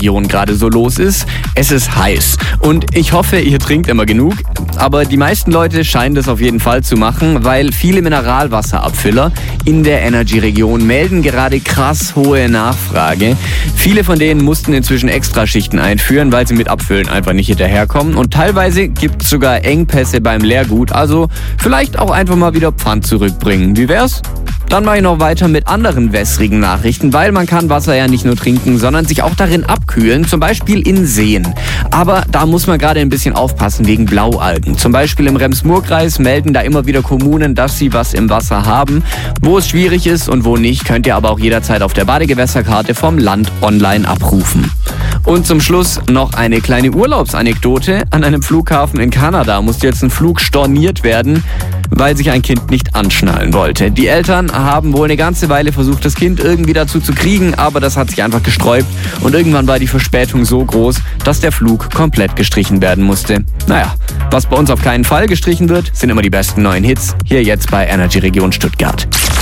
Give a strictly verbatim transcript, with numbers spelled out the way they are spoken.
Region gerade so los ist. Es ist heiß. Und ich hoffe, ihr trinkt immer genug. Aber die meisten Leute scheinen das auf jeden Fall zu machen, weil viele Mineralwasserabfüller in der Energy-Region melden gerade krass hohe Nachfrage. Viele von denen mussten inzwischen Extraschichten einführen, weil sie mit Abfüllen einfach nicht hinterherkommen. Und teilweise gibt es sogar Engpässe beim Leergut. Also vielleicht auch einfach mal wieder Pfand zurückbringen. Wie wär's? Dann mache ich noch weiter mit anderen wässrigen Nachrichten, weil man kann Wasser ja nicht nur trinken, sondern sich auch darin abkühlen, zum Beispiel in Seen. Aber da muss man gerade ein bisschen aufpassen wegen Blaualgen. Zum Beispiel im Rems-Murr-Kreis melden da immer wieder Kommunen, dass sie was im Wasser haben. Wo es schwierig ist und wo nicht, könnt ihr aber auch jederzeit auf der Badegewässerkarte vom Land online abrufen. Und zum Schluss noch eine kleine Urlaubsanekdote. An einem Flughafen in Kanada musste jetzt ein Flug storniert werden, weil sich ein Kind nicht anschnallen wollte. Die Eltern haben wohl eine ganze Weile versucht, das Kind irgendwie dazu zu kriegen, aber das hat sich einfach gesträubt und irgendwann war die Verspätung so groß, dass der Flug komplett gestrichen werden musste. Naja, was bei uns auf keinen Fall gestrichen wird, sind immer die besten neuen Hits, hier jetzt bei Energy Region Stuttgart.